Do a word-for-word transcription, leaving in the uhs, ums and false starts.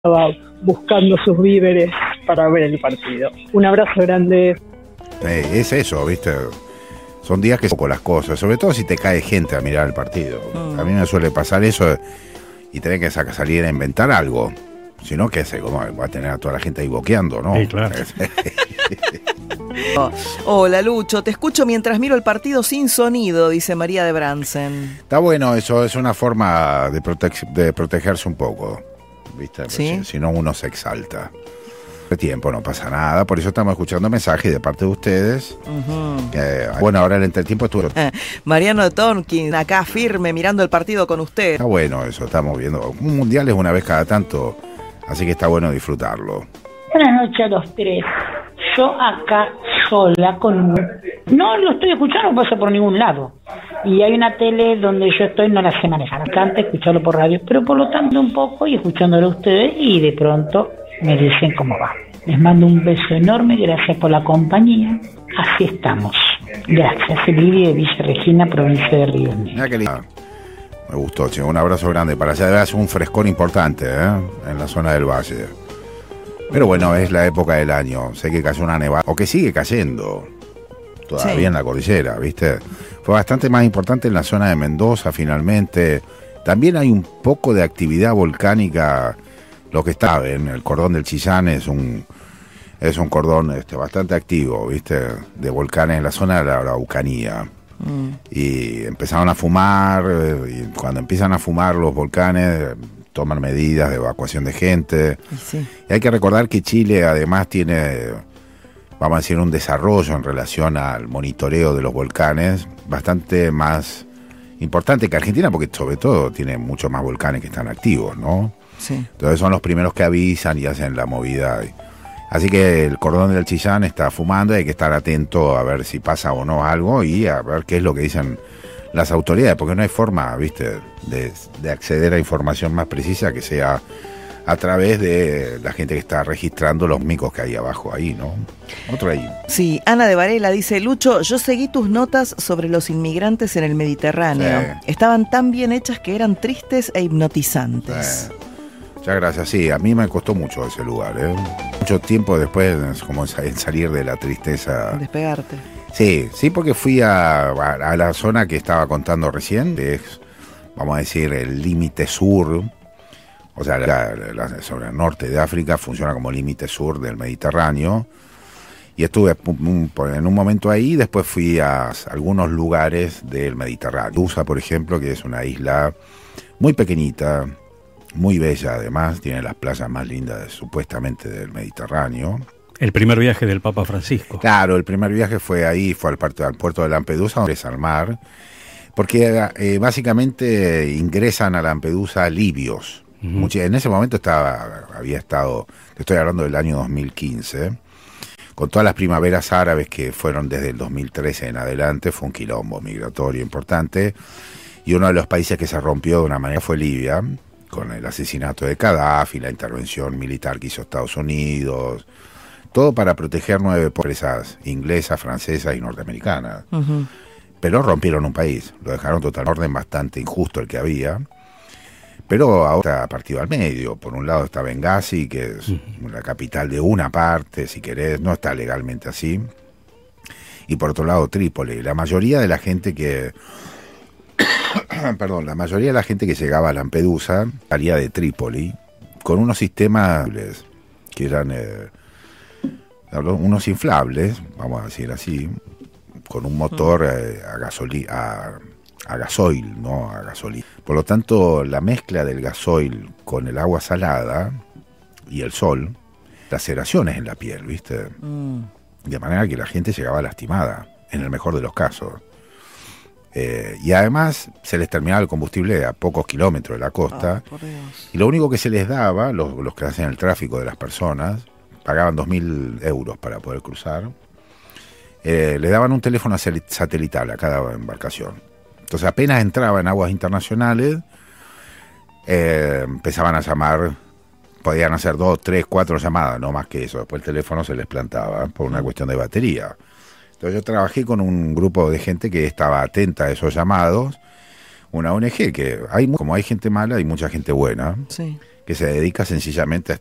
estaba buscando sus víveres para ver el partido. Un abrazo grande. Eh, es eso, ¿viste? Son días que son con las cosas, sobre todo si te cae gente a mirar el partido. Mm. A mí me suele pasar eso y tener que salir a inventar algo. Si no, ¿qué sé? ¿Cómo va a tener a toda la gente ahí boqueando, no? Sí, claro. Oh, hola Lucho, te escucho mientras miro el partido sin sonido, dice María de Bransen. Está bueno eso, es una forma de, prote- de protegerse un poco, ¿viste? ¿Sí? Si, si no uno se exalta. De tiempo no pasa nada, por eso estamos escuchando mensajes de parte de ustedes. Uh-huh. Eh, bueno, ahora el entretiempo estuvo... Eh, Mariano de Tonkin, acá firme, mirando el partido con usted. Está bueno eso, estamos viendo. Un mundial es una vez cada tanto, así que está bueno disfrutarlo. Buenas noches a los tres. Yo acá sola con un... No lo estoy escuchando, no pasa por ningún lado. Y hay una tele donde yo estoy, no la sé manejar. Me encanta escucharlo por radio, pero por lo tanto un poco y escuchándolo a ustedes y de pronto me dicen cómo va. Les mando un beso enorme, gracias por la compañía. Así estamos. Gracias. Lidia de Villa Regina, provincia de Río Negro. Mira qué lindo. Me gustó, che. Un abrazo grande. Para allá debe hacer un frescón importante, ¿eh? En la zona del valle. Pero bueno, es la época del año. Sé que cayó una nevada, o que sigue cayendo todavía sí. En la cordillera, ¿viste? Fue bastante más importante en la zona de Mendoza, finalmente. También hay un poco de actividad volcánica. Lo que está en el cordón del Chillán es un es un cordón este, bastante activo, ¿viste? De volcanes en la zona de la Araucanía. Mm. Y empezaron a fumar, y cuando empiezan a fumar los volcanes... toman medidas de evacuación de gente. Sí. Y hay que recordar que Chile además tiene, vamos a decir, un desarrollo en relación al monitoreo de los volcanes bastante más importante que Argentina, porque sobre todo tiene muchos más volcanes que están activos, ¿no? Sí. Entonces son los primeros que avisan y hacen la movida. Así que el cordón del Chillán está fumando y hay que estar atento a ver si pasa o no algo y a ver qué es lo que dicen las autoridades, porque no hay forma, viste, de, de acceder a información más precisa que sea a través de la gente que está registrando los micos que hay abajo ahí, ¿no? Otro ahí. Sí, Ana de Varela dice, Lucho, yo seguí tus notas sobre los inmigrantes en el Mediterráneo. Sí. Estaban tan bien hechas que eran tristes e hipnotizantes. Sí. Muchas gracias, sí, a mí me costó mucho ese lugar, ¿eh? Mucho tiempo después, como en salir de la tristeza. Despegarte. Sí, sí, porque fui a, a, a la zona que estaba contando recién, que es, vamos a decir, el límite sur, o sea, la, la, sobre el norte de África funciona como límite sur del Mediterráneo, y estuve en un momento ahí, después fui a algunos lugares del Mediterráneo. Usa, por ejemplo, que es una isla muy pequeñita, muy bella además, tiene las playas más lindas supuestamente del Mediterráneo. El primer viaje del Papa Francisco. Claro, el primer viaje fue ahí, fue al, puerto, al puerto de Lampedusa, donde es al mar, porque eh, básicamente ingresan a Lampedusa libios. Uh-huh. Much- en ese momento estaba, había estado, te estoy hablando del año dos mil quince, con todas las primaveras árabes que fueron desde el dos mil trece en adelante, fue un quilombo migratorio importante, y uno de los países que se rompió de una manera fue Libia, con el asesinato de Gaddafi, la intervención militar que hizo Estados Unidos... Todo para proteger nueve empresas inglesas, francesas y norteamericanas. Uh-huh. Pero rompieron un país, lo dejaron total orden bastante injusto el que había. Pero ahora partido al medio. Por un lado está Benghazi, que es uh-huh. la capital de una parte, si querés, no está legalmente así. Y por otro lado Trípoli. La mayoría de la gente que... perdón, la mayoría de la gente que llegaba a Lampedusa salía de Trípoli con unos sistemas que eran... Eh, unos inflables, vamos a decir así, con un motor eh, a, gasoli- a, a gasoil, no a gasolina. Por lo tanto, la mezcla del gasoil con el agua salada y el sol, laceraciones en la piel, ¿viste? Mm. De manera que la gente llegaba lastimada, en el mejor de los casos. Eh, y además se les terminaba el combustible a pocos kilómetros de la costa. Oh, y lo único que se les daba, los, los que hacen el tráfico de las personas, pagaban dos mil euros para poder cruzar, eh, le daban un teléfono satelital a cada embarcación. Entonces apenas entraba en aguas internacionales, eh, empezaban a llamar, podían hacer dos, tres, cuatro llamadas, no más que eso. Después el teléfono se les plantaba por una cuestión de batería. Entonces yo trabajé con un grupo de gente que estaba atenta a esos llamados, una O N G que hay, como hay gente mala, hay mucha gente buena. Sí. Que que se dedica sencillamente a